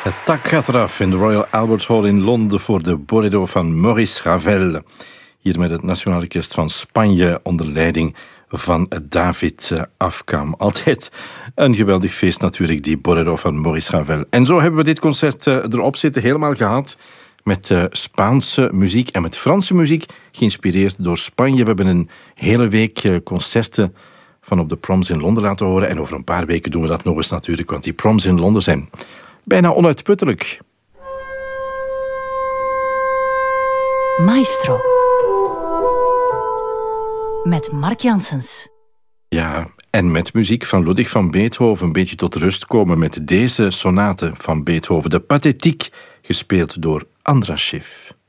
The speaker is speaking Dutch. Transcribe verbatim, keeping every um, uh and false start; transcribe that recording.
Het tak gaat eraf in de Royal Albert Hall in Londen voor de Bolero van Maurice Ravel. Hier met het Nationaal Orkest van Spanje onder leiding van David Afkam. Altijd een geweldig feest natuurlijk, die Bolero van Maurice Ravel. En zo hebben we dit concert erop zitten, helemaal gehad met Spaanse muziek en met Franse muziek, geïnspireerd door Spanje. We hebben een hele week concerten van op de proms in Londen laten horen. En over een paar weken doen we dat nog eens natuurlijk, want die proms in Londen zijn bijna onuitputtelijk. Maestro. Met Mark Janssens. Ja, en met muziek van Ludwig van Beethoven een beetje tot rust komen met deze sonate van Beethoven, de Pathétique, gespeeld door Andras Schiff.